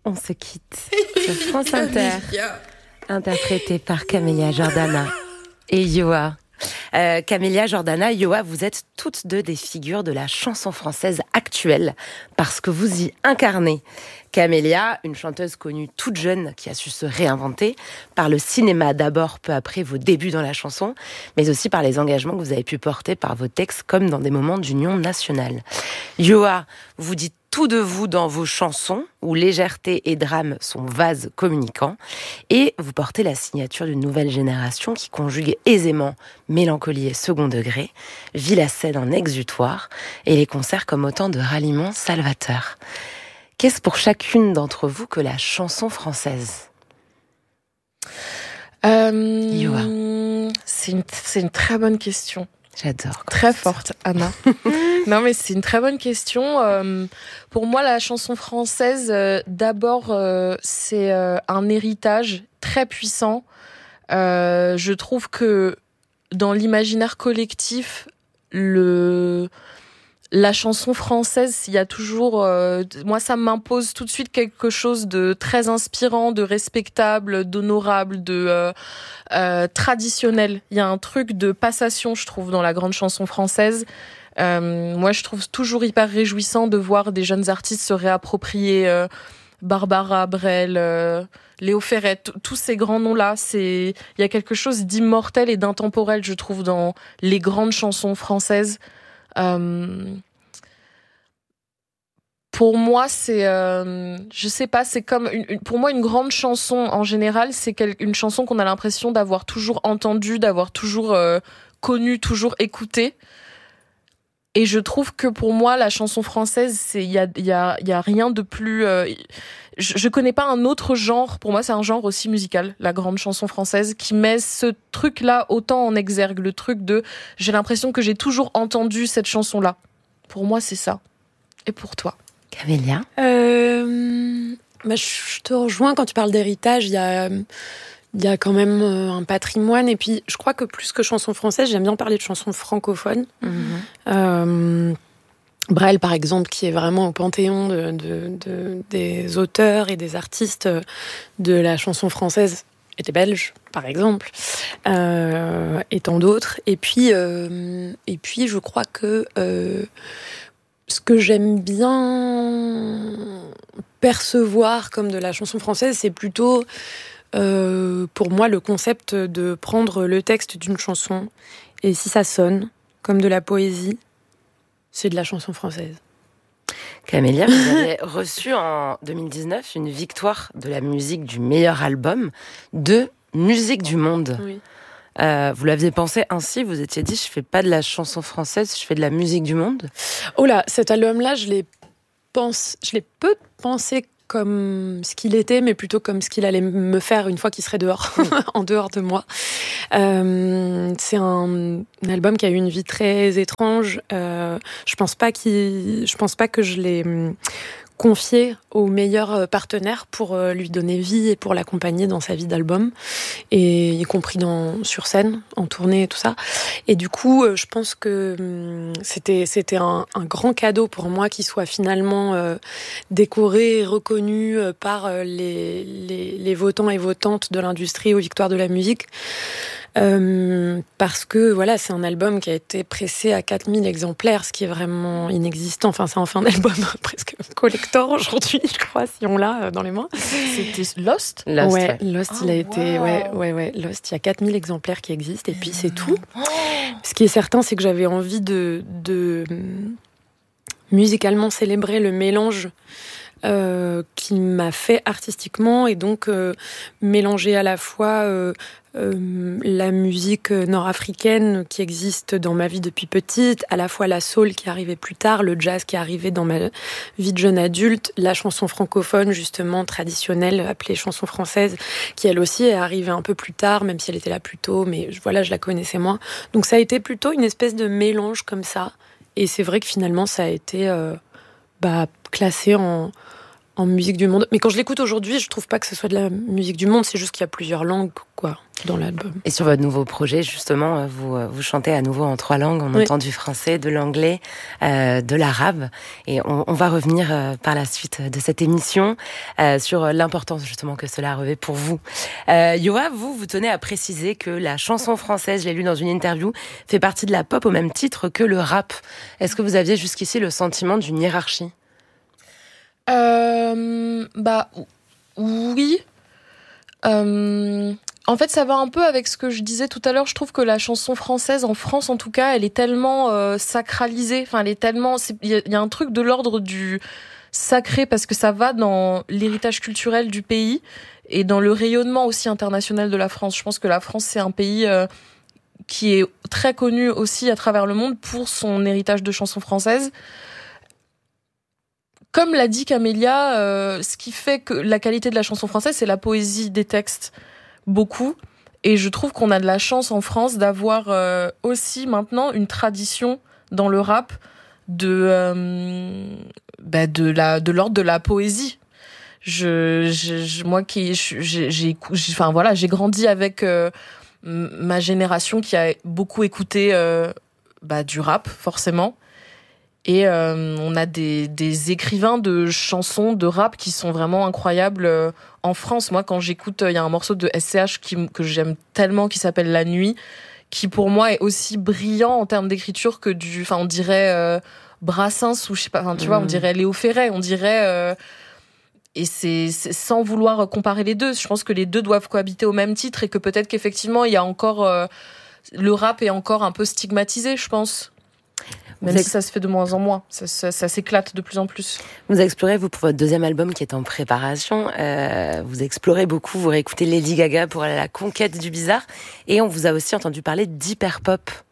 On se quitte sur France Inter, interprété par Camélia Jordana et Yoa. Camélia Jordana, Yoa, vous êtes toutes deux des figures de la chanson française actuelle parce que vous y incarnez. Camélia, une chanteuse connue toute jeune qui a su se réinventer par le cinéma d'abord, peu après vos débuts dans la chanson, mais aussi par les engagements que vous avez pu porter par vos textes comme dans des moments d'union nationale. Yoa, vous dites tout de vous dans vos chansons, où légèreté et drame sont vases communicants, et vous portez la signature d'une nouvelle génération qui conjugue aisément mélancolie et second degré, vit la scène en exutoire, et les concerts comme autant de ralliements salvateurs. Qu'est-ce pour chacune d'entre vous que la chanson française ? Yoa. C'est une très bonne question. J'adore. Très forte, Anna. Non, mais c'est une très bonne question. Pour moi, la chanson française, d'abord, c'est un héritage très puissant. Je trouve que dans l'imaginaire collectif, la chanson française, il y a toujours... moi, ça m'impose tout de suite quelque chose de très inspirant, de respectable, d'honorable, de traditionnel. Il y a un truc de passation, je trouve, dans la grande chanson française. Moi, je trouve toujours hyper réjouissant de voir des jeunes artistes se réapproprier Barbara, Brel, Léo Ferré, tous ces grands noms-là. Il y a quelque chose d'immortel et d'intemporel, je trouve, dans les grandes chansons françaises. Pour moi, c'est, je sais pas, c'est comme pour moi une grande chanson en général, c'est une chanson qu'on a l'impression d'avoir toujours entendue, d'avoir toujours connue, toujours écoutée. Et je trouve que pour moi, la chanson française, il y a rien de plus. Je connais pas un autre genre. Pour moi, c'est un genre aussi musical, la grande chanson française, qui met ce truc-là autant en exergue, le truc de j'ai l'impression que j'ai toujours entendu cette chanson-là. Pour moi, c'est ça. Et pour toi, Camélia? Je te rejoins quand tu parles d'héritage. Il y a quand même un patrimoine. Et puis, je crois que plus que chanson française, j'aime bien parler de chansons francophones. Brel, par exemple, qui est vraiment au panthéon des auteurs et des artistes de la chanson française, était belge, par exemple, et tant d'autres. Et puis, je crois que ce que j'aime bien percevoir comme de la chanson française, c'est plutôt, pour moi, le concept de prendre le texte d'une chanson, et si ça sonne comme de la poésie, c'est de la chanson française. Camélia, vous avez reçu en 2019 une victoire de la musique du meilleur album de Musique du Monde. Oui. Vous l'aviez pensé ainsi, vous étiez dit, je fais pas de la chanson française, je fais de la musique du monde. Oh là, cet album-là, je l'ai peu pensé comme ce qu'il était, mais plutôt comme ce qu'il allait me faire une fois qu'il serait dehors, en dehors de moi. C'est un album qui a eu une vie très étrange. Je pense pas que je l'ai confié au meilleur partenaire pour lui donner vie et pour l'accompagner dans sa vie d'album, et y compris sur scène, en tournée et tout ça. Et du coup, je pense que c'était un grand cadeau pour moi qu'il soit finalement décoré et reconnu par les votants et votantes de l'industrie aux Victoires de la musique. Parce que voilà, c'est un album qui a été pressé à 4000 exemplaires, ce qui est vraiment inexistant. Enfin, c'est enfin un album presque collector aujourd'hui, je crois, si on l'a dans les mains. c'était Lost. Ouais, Lost, il a été... Ouais, Lost, il y a 4000 exemplaires qui existent, et puis c'est tout. Ce qui est certain, c'est que j'avais envie de musicalement célébrer le mélange qui m'a fait artistiquement, et donc mélanger à la fois la musique nord-africaine qui existe dans ma vie depuis petite, à la fois la soul qui arrivait plus tard, le jazz qui arrivait dans ma vie de jeune adulte, la chanson francophone justement traditionnelle appelée chanson française, qui elle aussi est arrivée un peu plus tard, même si elle était là plus tôt, mais voilà, je la connaissais moins. Donc ça a été plutôt une espèce de mélange comme ça, et c'est vrai que finalement ça a été classé en musique du monde. Mais quand je l'écoute aujourd'hui, je trouve pas que ce soit de la musique du monde, c'est juste qu'il y a plusieurs langues, quoi, dans l'album. Et sur votre nouveau projet, justement, vous chantez à nouveau en 3 langues. On entend du français, de l'anglais, de l'arabe. Et on va revenir par la suite de cette émission sur l'importance, justement, que cela revêt pour vous. Yoa, vous tenez à préciser que la chanson française, je l'ai lu dans une interview, fait partie de la pop au même titre que le rap. Est-ce que vous aviez jusqu'ici le sentiment d'une hiérarchie ? Oui. En fait, ça va un peu avec ce que je disais tout à l'heure. Je trouve que la chanson française, en France en tout cas, elle est tellement sacralisée. Enfin, elle est tellement. Il y a un truc de l'ordre du sacré parce que ça va dans l'héritage culturel du pays et dans le rayonnement aussi international de la France. Je pense que la France, c'est un pays qui est très connu aussi à travers le monde pour son héritage de chansons françaises. Comme l'a dit Camélia, ce qui fait que la qualité de la chanson française, c'est la poésie des textes, beaucoup. Et je trouve qu'on a de la chance en France d'avoir aussi maintenant une tradition dans le rap de l'ordre de la poésie. Moi j'ai grandi avec ma génération qui a beaucoup écouté du rap forcément. Et on a des écrivains de chansons, de rap qui sont vraiment incroyables en France. Moi, quand j'écoute, il y a un morceau de SCH que j'aime tellement qui s'appelle La Nuit, qui pour moi est aussi brillant en termes d'écriture que on dirait Brassens ou je sais pas, tu vois, on dirait Léo Ferré, on dirait... Et c'est sans vouloir comparer les deux. Je pense que les deux doivent cohabiter au même titre et que peut-être qu'effectivement, il y a encore... le rap est encore un peu stigmatisé, je pense. Même si ça se fait de moins en moins, ça s'éclate de plus en plus. Vous explorez, pour votre deuxième album qui est en préparation, vous explorez beaucoup, vous réécoutez Lady Gaga pour aller à la conquête du bizarre, et on vous a aussi entendu parler d'hyperpop.